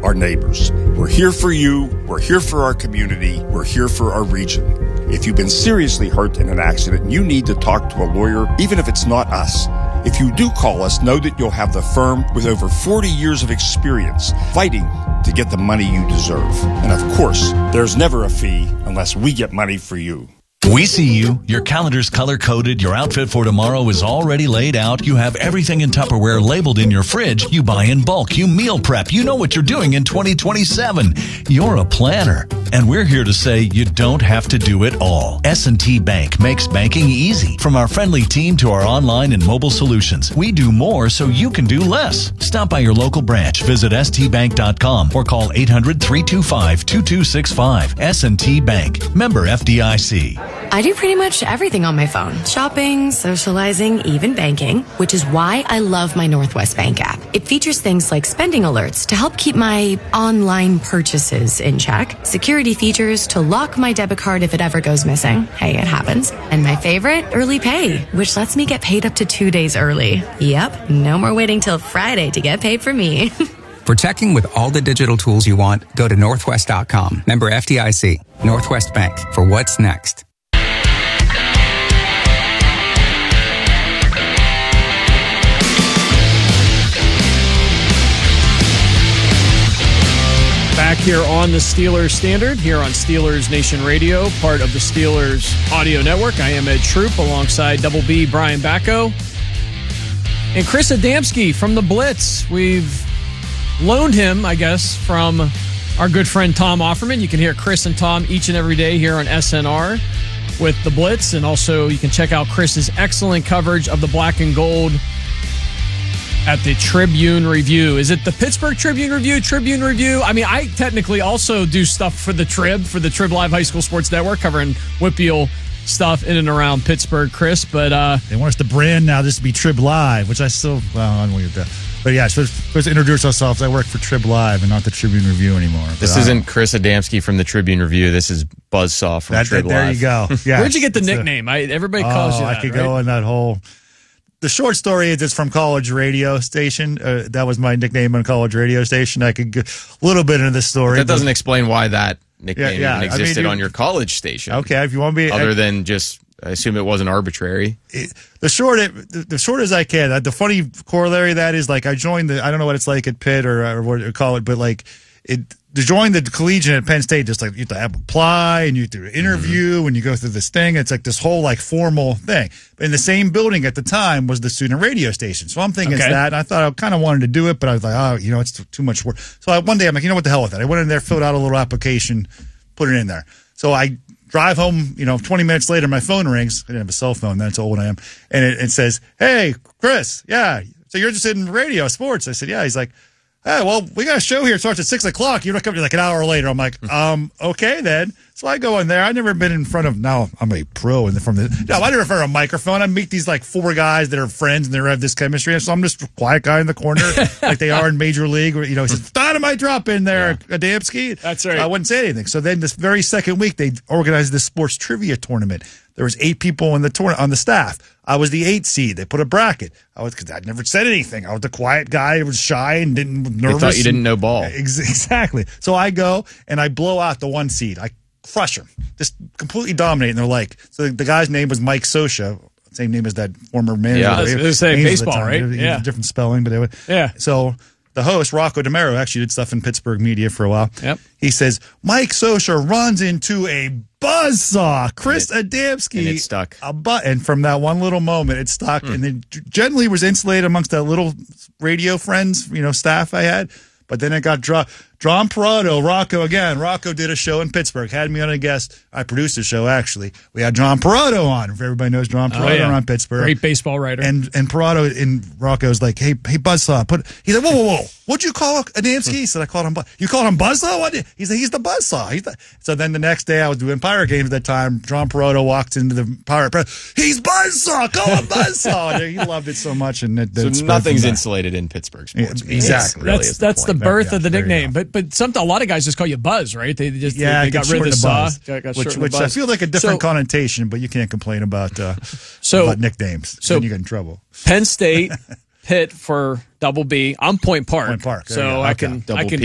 our neighbors. We're here for you. We're here for our community. We're here for our region. If you've been seriously hurt in an accident and you need to talk to a lawyer, even if it's not us, if you do call us, know that you'll have the firm with over 40 years of experience fighting to get the money you deserve. And of course, there's never a fee unless we get money for you. We see you. Your calendar's color-coded. Your outfit for tomorrow is already laid out. You have everything in Tupperware labeled in your fridge. You buy in bulk. You meal prep. You know what you're doing in 2027. You're a planner. And we're here to say you don't have to do it all. S&T Bank makes banking easy. From our friendly team to our online and mobile solutions, we do more so you can do less. Stop by your local branch. Visit stbank.com or call 800-325-2265. S&T Bank. Member FDIC. I do pretty much everything on my phone. Shopping, socializing, even banking, which is why I love my Northwest Bank app. It features things like spending alerts to help keep my online purchases in check, security features to lock my debit card if it ever goes missing. Hey, it happens. And my favorite, Early Pay, which lets me get paid up to 2 days early. Yep, no more waiting till Friday to get paid for me. For checking with all the digital tools you want, go to northwest.com. Member FDIC. Northwest Bank. For what's next. Back here on the Steelers Standard, here on Steelers Nation Radio, part of the Steelers Audio Network. I am Ed Troop alongside Double B, Brian Bacco, and Chris Adamski from the Blitz. We've loaned him, I guess, from our good friend Tom Offerman. You can hear Chris and Tom each and every day here on SNR with the Blitz, and also you can check out Chris's excellent coverage of the black and gold at the Tribune Review. Is it the Pittsburgh Tribune Review? Tribune Review? I mean, I technically also do stuff for the Trib Live High School Sports Network, covering Whitfield stuff in and around Pittsburgh, Chris. But they want us to brand now this to be Trib Live, which I still, I don't want to get that. But yeah, supposed to introduce ourselves. I work for Trib Live and not the Tribune Review anymore. This isn't Chris Adamski from the Tribune Review. This is Buzzsaw from Trib Live. There you go. Yeah. Where'd you get the nickname? Everybody calls you that, I could go in that whole... The short story is it's from college radio station. That was my nickname on college radio station. I could go a little bit into the story. That doesn't explain why that nickname even existed on your college station. Okay, if you want to be... Other than just, I assume it wasn't arbitrary. The short as I can. The funny corollary of that is, like, I joined the... I don't know what it's like at Pitt or what you call it, but, like, to join the collegiate at Penn State, just like you have to apply and you have to interview and you go through this thing. It's like this whole like formal thing. In the same building at the time was the student radio station. So I'm thinking it's that. And I thought I kind of wanted to do it, but I was like, it's too much work. So one day I'm like, what the hell with that? I went in there, filled out a little application, put it in there. So I drive home, 20 minutes later, my phone rings. I didn't have a cell phone. That's how old I am. And it says, "Hey, Chris, yeah. So you're interested in radio, sports?" I said, "Yeah." He's like, "Hey, well, we got a show here. It starts at 6 o'clock. You're not coming like an hour later." I'm like, okay then. So I go in there. I've never been in front of, now I'm a pro I never in front of a microphone. I meet these like four guys that are friends and they have this chemistry. So I'm just a quiet guy in the corner like they are in Major League. He says, "Dynamite drop in there, Adamski." That's right. I wouldn't say anything. So then this very second week, they organized this sports trivia tournament. There was 8 people in the on the staff. I was the 8th seed. They put a bracket. Because I'd never said anything. I was the quiet guy who was shy and nervous. They thought you didn't know ball. Exactly. So I go and I blow out the 1 seed. I crush him. Just completely dominate. And they're like, so the guy's name was Mike Sosha. Same name as that former manager. Yeah, I was going to say baseball, right? Yeah. Different spelling, but anyway. Yeah. So the host, Rocco DeMero, actually did stuff in Pittsburgh media for a while. Yep. He says, Mike Sosha runs into a buzzsaw. Chris Adamski. And it stuck. And from that one little moment, it stuck. And then generally was insulated amongst that little radio friends, staff I had. But then it got John Parado, Rocco again. Rocco did a show in Pittsburgh, had me on a guest. I produced a show, actually. We had John Parado on. If everybody knows John Parado on Pittsburgh. Great baseball writer. And Parado in Rocco's like, hey, Buzzsaw. He said, whoa. What'd you call Adamski? He said, I called him You called him Buzzsaw? What? He said, he's the Buzzsaw. So then the next day, I was doing Pirate games at that time. John Parado walked into the Pirate press. He's Buzzsaw. Call him Buzzsaw. He loved it so much. And so nothing's insulated in Pittsburgh sports. Exactly. That's the birth of the nickname. But a lot of guys just call you Buzz, right? They just they got rid of the saw, which I feel like a different connotation, but you can't complain about nicknames. So then you get in trouble. Penn State, Pitt for Double B. I'm Point Park. Point Park. So I can